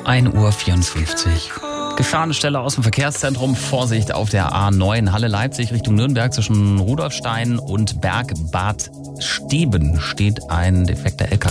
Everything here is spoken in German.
1:54 Uhr. Gefahrenstelle aus dem Verkehrszentrum. Vorsicht auf der A9 Halle Leipzig Richtung Nürnberg zwischen Rudolfstein und Bergbad Steben steht ein defekter LKW.